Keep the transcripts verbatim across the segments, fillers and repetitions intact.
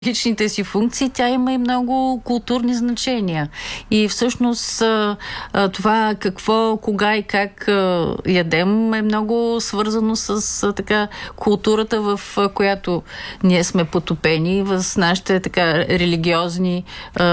личните си функции, тя има и много културни значения. И всъщност това какво, кога и как ядем е много свързано с така културата, в която ние сме потопени, с нашите така религиозни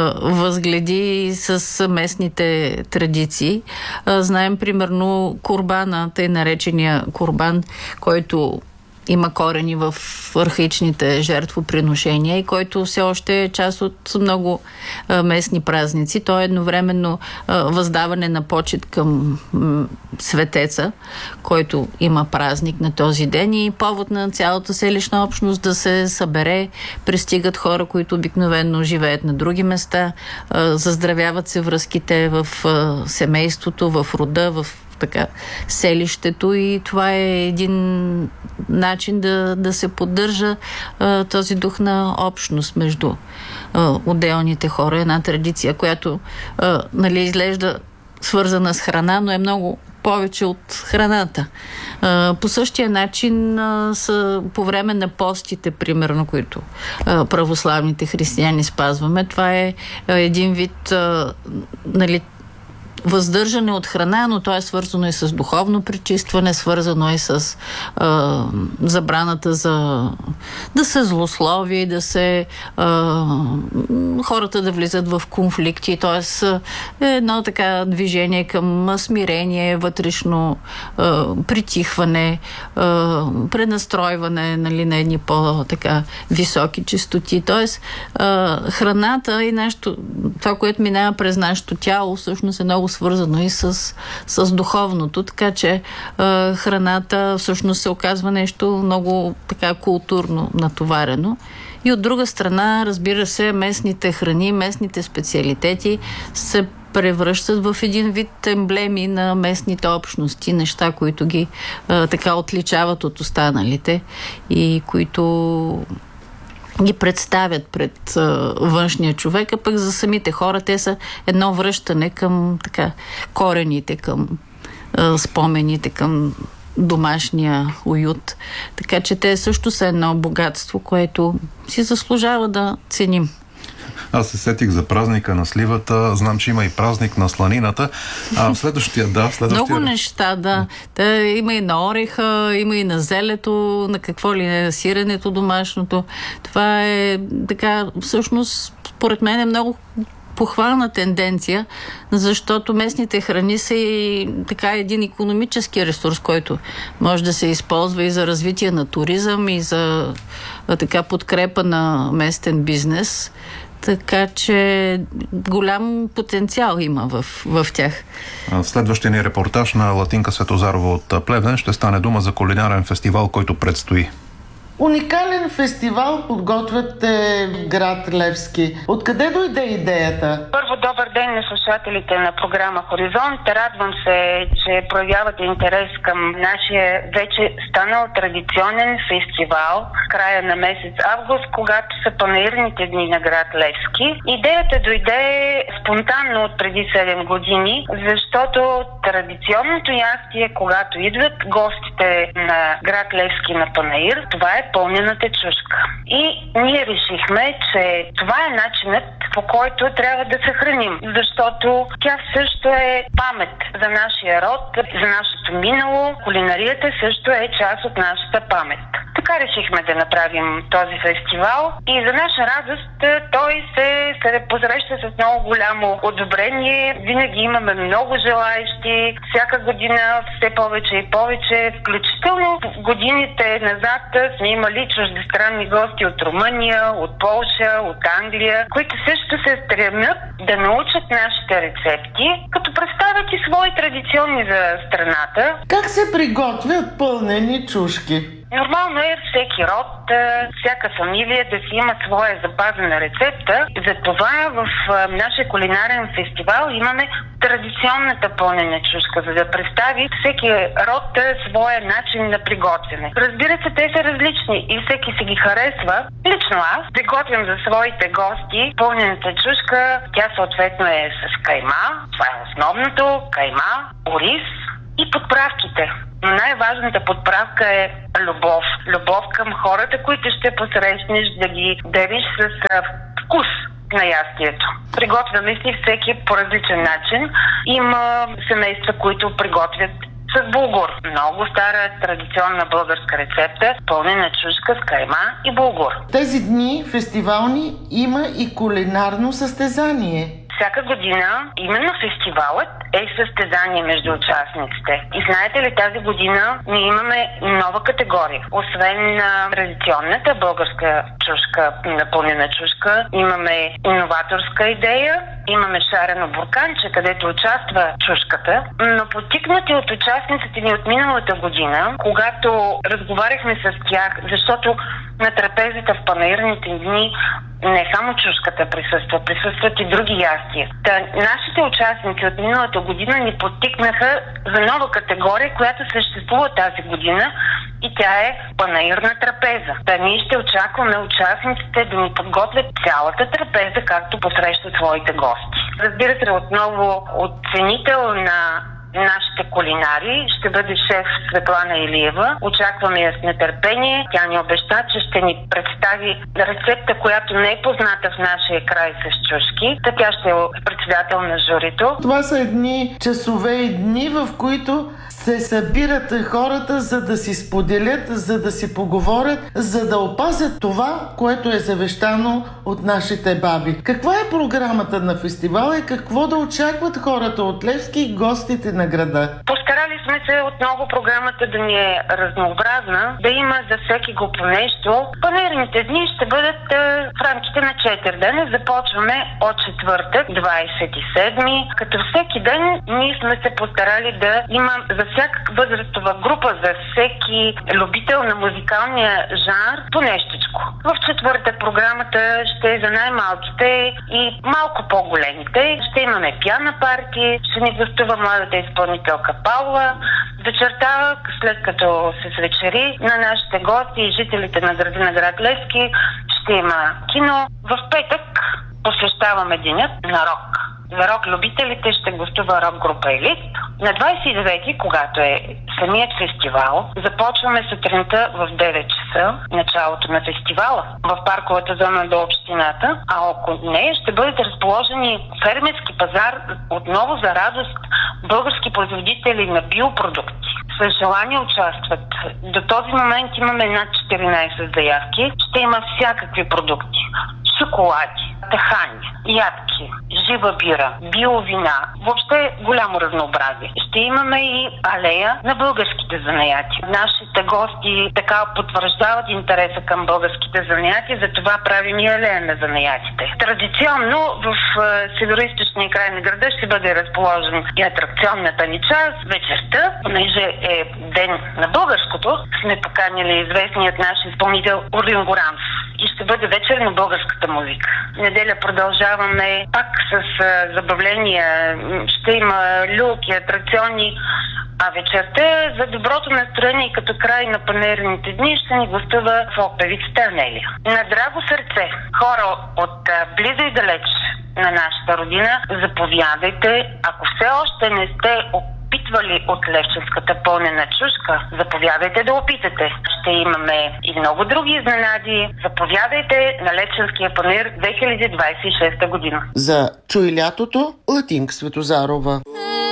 възгледи, с местните традиции. Знаем примерно курбана, тъй наречения курбан, който има корени в архаичните жертвоприношения и който все още е част от много а, местни празници. То е едновременно а, въздаване на почет към м, светеца, който има празник на този ден и повод на цялата селищна общност да се събере. Пристигат хора, които обикновено живеят на други места, а, заздравяват се връзките в а, семейството, в рода, в така селището и това е един начин да, да се поддържа а, този дух на общност между а, отделните хора. Една традиция, която а, нали, изглежда свързана с храна, но е много повече от храната. А, по същия начин а, са по време на постите, примерно, които а, православните християни спазваме. Това е а, един вид а, нали, въздържане от храна, но то е свързано и с духовно пречистване, свързано и с а, забраната за да се злослови, да се а, хората да влизат в конфликти, т.е. едно така движение към смирение, вътрешно а, притихване, а, пренастройване, нали, на едни по-така високи честоти. Т.е. храната и нещо, това, което минава през нашето тяло, всъщност е много свързано и с, с духовното, така че е, храната всъщност се оказва нещо много така културно натоварено. И от друга страна, разбира се, местните храни, местните специалитети се превръщат в един вид емблеми на местните общности, неща, които ги е, така отличават от останалите и които ги представят пред а, външния човек, а пък за самите хора те са едно връщане към така корените, към а, спомените, към домашния уют. Така че те също са едно богатство, което си заслужава да ценим. Аз се сетих за празника на сливата. Знам, че има и празник на сланината. А в следващия, да, следващия... Много неща, да. Та, има и на ореха, има и на зелето, на какво ли не, на сиренето домашното. Това е така, всъщност, според мен е много похвална тенденция, защото местните храни са и така един икономически ресурс, който може да се използва и за развитие на туризъм, и за така подкрепа на местен бизнес. Така че голям потенциал има в, в тях. В следващия ни репортаж на Латинка Светозарова от Плевен ще стане дума за кулинарен фестивал, който предстои. Уникален фестивал подготвяте в град Левски. Откъде дойде идеята? Първо, добър ден на слушателите на програма Хоризонт. Радвам се, че проявявате интерес към нашия вече станал традиционен фестивал в края на месец август, когато са панаирните дни на град Левски. Идеята дойде спонтанно от преди седем години, защото традиционното ястие, когато идват гостите на град Левски на панаир, това е пълнената чушка. И ние решихме, че това е начинът, по който трябва да се храним, защото тя също е памет за нашия род, за нашето минало. Кулинарията също е част от нашата памет. Така решихме да направим този фестивал и за наша радост той се, се посреща с много голямо одобрение. Винаги имаме много желаещи. Всяка година все повече и повече. Включително в годините назад сме имали чуждестранни гости от Румъния, от Полша, от Англия, които също се стремят да научат нашите рецепти, като представят и свои традиционни за страната. Как се приготвят пълнени чушки? Нормално е всеки род, всяка фамилия да си има своя запазена рецепта. Затова в нашия кулинарен фестивал имаме традиционната пълнена чушка, за да представи всеки род своя начин на приготвяне. Разбира се, те са различни и всеки си ги харесва. Лично аз приготвям за своите гости пълнената чушка. Тя съответно е с кайма, това е основното, кайма, ориз, и подправките. Но най-важната подправка е любов. Любов към хората, които ще посрещнеш, да ги дариш с а, вкус на ястието. Приготвяме си всеки по различен начин. Има семейства, които приготвят с булгур. Много стара традиционна българска рецепта, пълнена чушка с кайма и булгур. Тези дни фестивални има и кулинарно състезание. Всяка година именно фестивалът е състезание между участниците. И знаете ли, тази година ние имаме нова категория. Освен на традиционната българска чушка, напълнена чушка, имаме иноваторска идея, имаме шарено бурканче, където участва чушката, но потикнати от участниците ни от миналата година, когато разговаряхме с тях, защото на трапезата в панаирните дни не само чушката присъства, присъстват и други ястия. Та, нашите участници от миналата година ни подтикнаха за нова категория, която съществува тази година, и тя е панаирна трапеза. Та ние ще очакваме участниците да ни подготвят цялата трапеза, както посрещат своите гости. Разбира се, отново оценител на нашите кулинари ще бъде шеф Светлана Илиева. Очакваме я с нетърпение. Тя ни обеща, че ще ни представи рецепта, която не е позната в нашия край с чушки. Та тя ще е председател на журито. Това са едни часове и дни, в които се събират хората, за да си споделят, за да си поговорят, за да опазят това, което е завещано от нашите баби. Каква е програмата на фестивала и какво да очакват хората от Левски и гостите на града? Постарали сме се отново програмата да ни е разнообразна, да има за всеки го по нещо. Панаирните дни ще бъдат е, в рамките на четири дена. Започваме от четвъртък, двадесет и седми, като всеки ден ние сме се постарали да има за всяка възрастова група, за всеки любител на музикалния жанр по нещичко. В четвъртък програмата ще е за най-малките и малко по-големите. Ще имаме пиана парти, ще ни гостува младата изпълнителка Паула. Вечерта, след като се свечери, на нашите гости и жителите на града на град Левски ще има кино. В петък посвещаваме денят на рок. За рок-любителите ще гостува рок-група Елит. На двадесет и девети, когато е самият фестивал, започваме сутринта в девет часа, началото на фестивала, в парковата зона до общината, а около нея ще бъдат разположени фермерски пазар, отново за радост, български производители на биопродукти. С желание участват. До този момент имаме над четиринадесет заявки. Ще има всякакви продукти. Шоколади, тахани, ядки, жива бира, биовина, въобще голямо разнообразие. Ще имаме и алея на българските занаяти. Нашите гости така потвърждават интереса към българските занаяти, затова правим и алея на занаятите. Традиционно в североизточния край на града ще бъде разположен и атракционната ни част вечерта, понеже е ден на българското, сме поканили известният наш изпълнител Орлин Горанов. И ще бъде вечер на българската музика. Неделя продължаваме пак с а, забавления. Ще има люки, атракциони. А вечерта за доброто настроение и като край на панаирните дни ще ни гостува фолк-певицата Анелия. На драго сърце, хора от а, близо и далеч на нашата родина, заповядайте. Ако все още не сте опитвали от левченската пълнена чушка, заповядайте да опитате. Ще имаме и много други изненади. Заповядайте на Левченския панаир две хиляди двадесет и шеста година. За Чуй лятото, Латинка Светозарова.